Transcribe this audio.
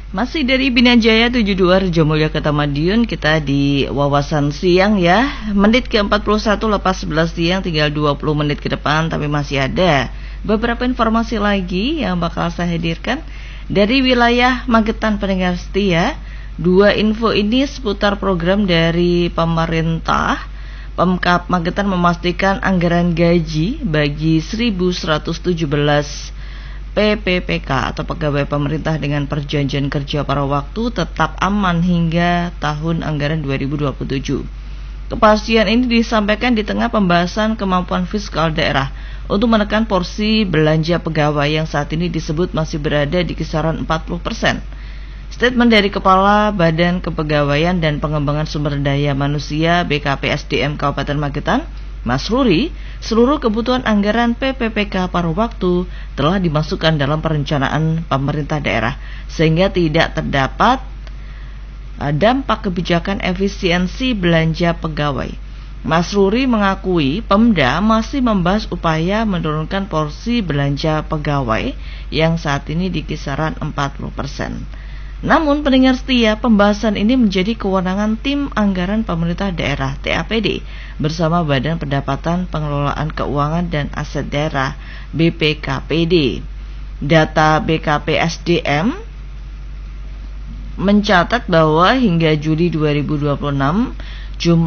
Masih dari Bina Jaya 72 Rejo Mulya Kota Madiun, kita di wawasan siang ya. Menit ke 41 lepas 11 siang, tinggal 20 menit ke depan, tapi masih ada beberapa informasi lagi yang bakal saya hadirkan dari wilayah Magetan pendengar setia. Dua info ini seputar program dari pemerintah. Pemkab Magetan memastikan anggaran gaji bagi 1.117 PPPK atau pegawai pemerintah dengan perjanjian kerja paruh waktu tetap aman hingga tahun anggaran 2027. Kepastian ini disampaikan di tengah pembahasan kemampuan fiskal daerah untuk menekan porsi belanja pegawai yang saat ini disebut masih berada di kisaran 40%. Statement dari Kepala Badan Kepegawaian dan Pengembangan Sumber Daya Manusia BKPSDM Kabupaten Magetan, Mas Ruri, seluruh kebutuhan anggaran PPPK paruh waktu telah dimasukkan dalam perencanaan pemerintah daerah sehingga tidak terdapat dampak kebijakan efisiensi belanja pegawai. Mas Ruri mengakui Pemda masih membahas upaya menurunkan porsi belanja pegawai yang saat ini di kisaran 40%. Namun pendengar setia, pembahasan ini menjadi kewenangan Tim Anggaran Pemerintah Daerah TAPD bersama Badan Pendapatan Pengelolaan Keuangan dan Aset Daerah BPKPD. Data BKPSDM mencatat bahwa hingga Juli 2026